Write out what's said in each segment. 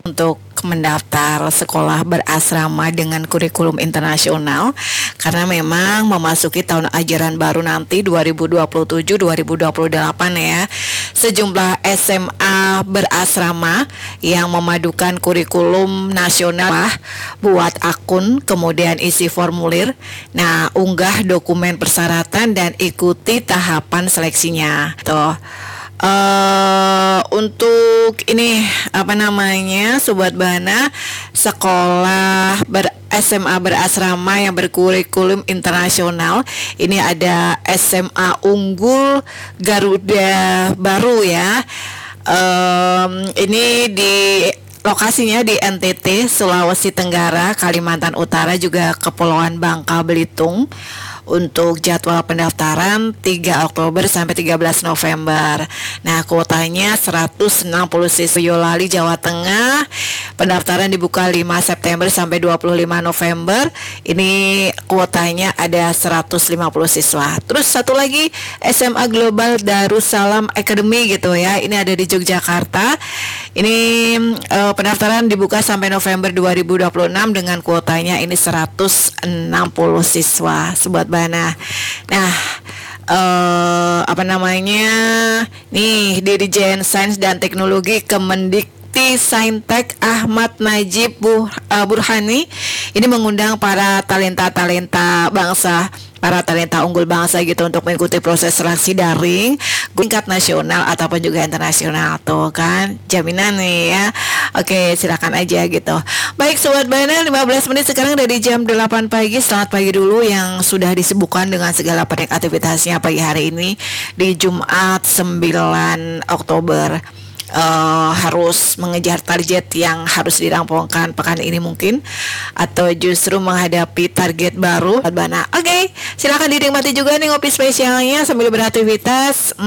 untuk mendaftar sekolah berasrama dengan kurikulum internasional karena memang memasuki tahun ajaran baru nanti 2027-2028 ya. Sejumlah SMA berasrama yang memadukan kurikulum nasional buat akun, kemudian isi formulir. Nah, unggah dokumen persyaratan dan ikuti tahapan seleksinya. Tuh. Untuk ini Sobat Bana, sekolah SMA berasrama yang berkurikulum internasional ini ada SMA Unggul Garuda Baru ya. Ini di lokasinya di NTT, Sulawesi Tenggara, Kalimantan Utara, juga Kepulauan Bangka Belitung. Untuk jadwal pendaftaran 3 Oktober sampai 13 November. Nah, kuotanya 160 siswa. Boyolali, Jawa Tengah. Pendaftaran dibuka 5 September sampai 25 November. Ini kuotanya ada 150 siswa. Terus satu lagi SMA Global Darussalam Academy gitu ya. Ini ada di Yogyakarta. Ini pendaftaran dibuka sampai November 2026 dengan kuotanya ini 160 siswa. Sobat Bana. Nah, nih Dirjen Sains dan Teknologi Kemendikti Saintek Ahmad Najib Burhani ini mengundang para talenta bangsa, para talenta unggul bangsa gitu untuk mengikuti proses seleksi daring tingkat nasional ataupun juga internasional. Tuh kan jaminan nih ya. Oke, silakan aja gitu. Baik Sobat Bana, 15 menit sekarang dari jam 8 pagi. Selamat pagi dulu yang sudah disibukkan dengan segala aktivitasnya pagi hari ini di Jumat 9 Oktober. Harus mengejar target yang harus dirampungkan pekan ini mungkin, atau justru menghadapi target baru. Oke, silakan dinikmati juga nih ngopi spesialnya sambil beraktivitas.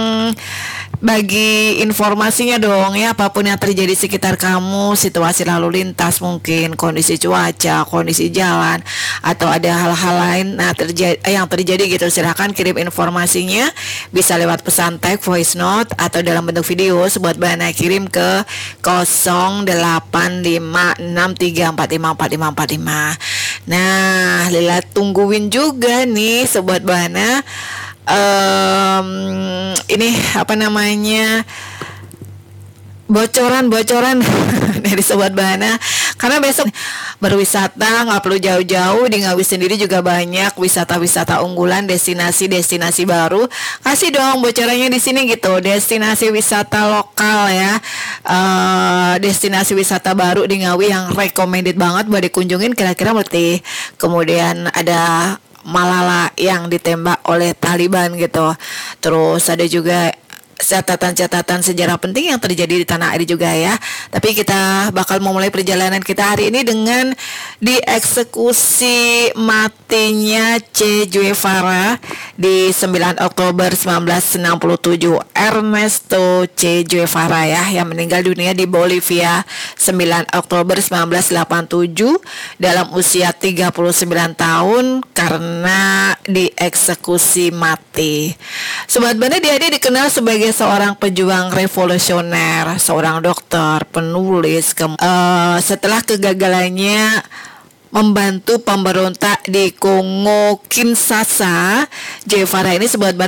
Bagi informasinya dong ya, apapun yang terjadi sekitar kamu, situasi lalu lintas mungkin, kondisi cuaca, kondisi jalan, atau ada hal-hal lain yang terjadi gitu, silahkan kirim informasinya, bisa lewat pesan teks, voice note, atau dalam bentuk video. Sobat Bana kirim ke 085634545545. Nah, Lila tungguin juga nih Sobat Bana. Ini bocoran dari Sobat Bana, karena besok berwisata nggak perlu jauh-jauh, di Ngawi sendiri juga banyak wisata-wisata unggulan, destinasi baru. Kasih dong bocorannya di sini gitu, destinasi wisata lokal ya, destinasi wisata baru di Ngawi yang recommended banget buat dikunjungin kira-kira berarti. Kemudian ada Malala yang ditembak oleh Taliban gitu. Terus ada juga catatan-catatan sejarah penting yang terjadi di tanah air juga ya. Tapi kita bakal memulai perjalanan kita hari ini dengan dieksekusi matinya Che Guevara di 9 Oktober 1967. Ernesto Che Guevara ya, yang meninggal dunia di Bolivia 9 Oktober 1987 dalam usia 39 tahun karena dieksekusi mati. Sobat Bana, dia dikenal sebagai seorang pejuang revolusioner, seorang dokter, penulis. Setelah kegagalannya membantu pemberontak di Kongo Kinshasa, Guevara ini Sobat Bana